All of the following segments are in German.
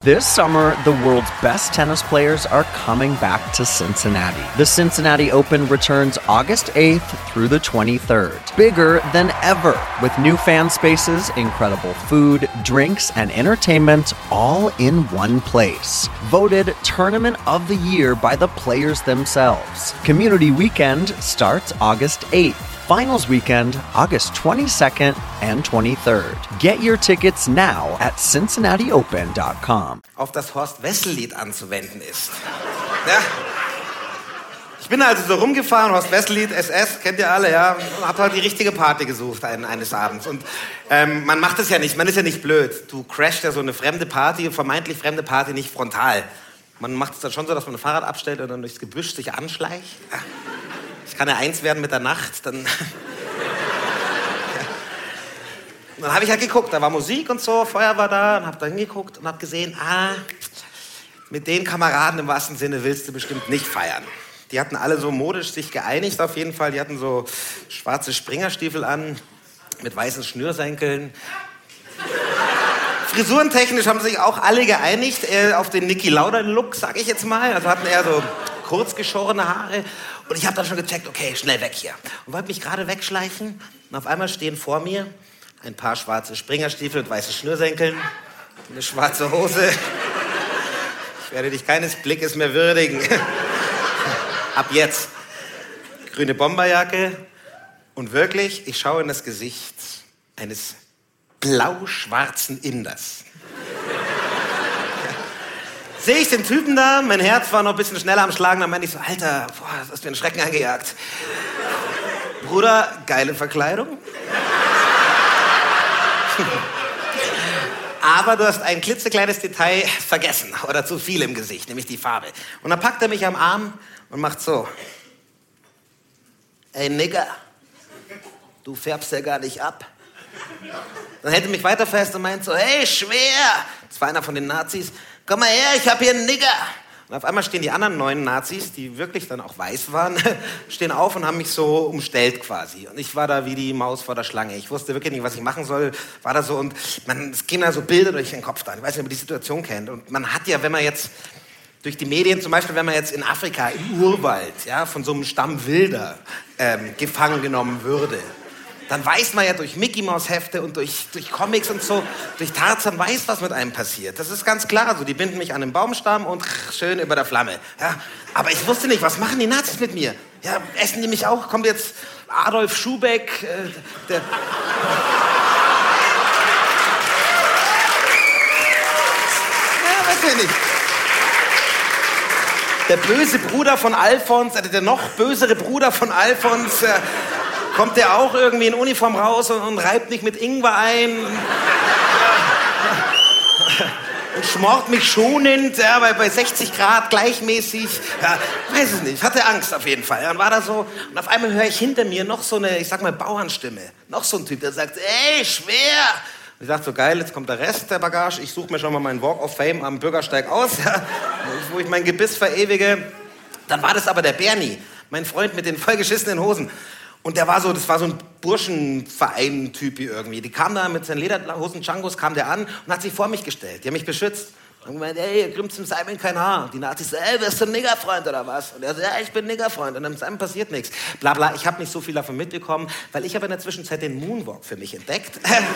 This summer, the world's best tennis players are coming back to Cincinnati. The Cincinnati Open returns August 8th through the 23rd. Bigger than ever, with new fan spaces, incredible food, drinks, and entertainment all in one place. Voted Tournament of the Year by the players themselves. Community Weekend starts August 8th. Finals Weekend, August 22nd and 23rd. Get your tickets now at CincinnatiOpen.com. Auf das Horst-Wessel-Lied anzuwenden ist. Ja. Ich bin also so rumgefahren, Horst-Wessel-Lied, SS, kennt ihr alle, ja, und hab halt die richtige Party gesucht eines Abends. Und man macht es ja nicht, man ist ja nicht blöd. Du crashst ja so eine fremde Party, vermeintlich fremde Party, nicht frontal. Man macht es dann schon so, dass man ein Fahrrad abstellt und dann durchs Gebüsch sich anschleicht. Ja. Ich kann ja eins werden mit der Nacht, dann... Dann habe ich halt geguckt, da war Musik und so, Feuer war da, und habe da hingeguckt und habe gesehen, mit den Kameraden im wahrsten Sinne willst du bestimmt nicht feiern. Die hatten alle so modisch sich geeinigt auf jeden Fall, die hatten so schwarze Springerstiefel an, mit weißen Schnürsenkeln. Frisurentechnisch haben sich auch alle geeinigt auf den Niki Lauda-Look, sag ich jetzt mal, also hatten eher so kurzgeschorene Haare. Und ich habe dann schon gecheckt, okay, schnell weg hier. Und wollte mich gerade wegschleichen und auf einmal stehen vor mir ein paar schwarze Springerstiefel mit weißen Schnürsenkeln, eine schwarze Hose. Ich werde dich keines Blickes mehr würdigen. Ab jetzt. Grüne Bomberjacke. Und wirklich, ich schaue in das Gesicht eines blau-schwarzen Inders. Sehe ich den Typen da, mein Herz war noch ein bisschen schneller am Schlagen, dann meinte ich so, Alter, das hast du mir einen Schrecken eingejagt. Bruder, geile Verkleidung. Aber du hast ein klitzekleines Detail vergessen oder zu viel im Gesicht, nämlich die Farbe. Und dann packt er mich am Arm und macht so. Ey Nigger, du färbst ja gar nicht ab. Dann hält er mich weiter fest und meint so, hey, schwer. Das war einer von den Nazis. Komm mal her, ich hab hier einen Nigger. Und auf einmal stehen die anderen 9 Nazis, die wirklich dann auch weiß waren, stehen auf und haben mich so umstellt quasi. Und ich war da wie die Maus vor der Schlange. Ich wusste wirklich nicht, was ich machen soll. War da so und es gehen da so Bilder durch den Kopf dann. Ich weiß nicht, ob ihr die Situation kennt. Und man hat ja, wenn man jetzt durch die Medien, zum Beispiel, wenn man jetzt in Afrika, im Urwald, ja, von so einem Stamm Wilder gefangen genommen würde, dann weiß man ja durch Mickey-Maus-Hefte und durch Comics und so, durch Tarzan weiß, was mit einem passiert. Das ist ganz klar. So, die binden mich an einen Baumstamm und schön über der Flamme. Ja, aber ich wusste nicht, was machen die Nazis mit mir? Ja, essen die mich auch? Kommt jetzt Adolf Schubeck? Ja, weiß ich nicht. Der böse Bruder von Alfons, der noch bösere Bruder von Alfons, kommt der auch irgendwie in Uniform raus und reibt mich mit Ingwer ein und schmort mich schonend, ja, bei 60 Grad gleichmäßig. Ja, weiß es nicht, ich hatte Angst auf jeden Fall. Dann war da so, und auf einmal höre ich hinter mir noch so eine, ich sag mal, Bauernstimme. Noch so ein Typ, der sagt, ey, schwer. Und ich dachte so, geil, jetzt kommt der Rest der Bagage. Ich suche mir schon mal meinen Walk of Fame am Bürgersteig aus, ja, wo ich mein Gebiss verewige. Dann war das aber der Bernie, mein Freund mit den vollgeschissenen Hosen. Und das war so ein Burschenverein-Typ irgendwie. Die kam da mit seinen Lederhosen, Djangos, kam der an und hat sich vor mich gestellt. Die haben mich beschützt. Und gemeint, ey, ihr krümmt zum Simon kein Haar. Und die Nazis so, ey, bist du ein Niggerfreund oder was? Und er so, ja, ich bin Niggerfreund. Und dem Simon passiert nichts. Bla bla, ich habe nicht so viel davon mitbekommen, weil ich habe in der Zwischenzeit den Moonwalk für mich entdeckt.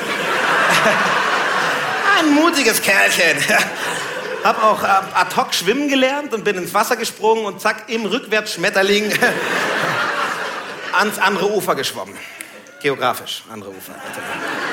Ein mutiges Kerlchen. Hab auch ad hoc schwimmen gelernt und bin ins Wasser gesprungen und zack, im Rückwärtsschmetterling ans andere Ufer geschwommen. Geografisch, andere Ufer.